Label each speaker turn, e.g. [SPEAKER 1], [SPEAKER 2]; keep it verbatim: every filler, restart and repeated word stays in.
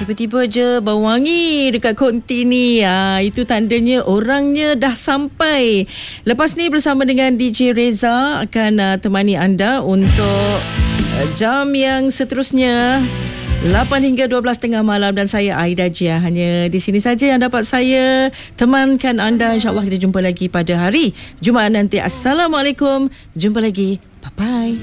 [SPEAKER 1] tiba-tiba je bau wangi dekat konti ni. Ha, itu tandanya orangnya dah sampai. Lepas ni bersama dengan D J Reza akan uh, temani anda untuk uh, jam yang seterusnya lapan hingga dua belas tengah malam, dan saya Aida Jia. Hanya di sini saja yang dapat saya temankan anda. InsyaAllah kita jumpa lagi pada hari Jumaat nanti. Assalamualaikum. Jumpa lagi. Bye-bye.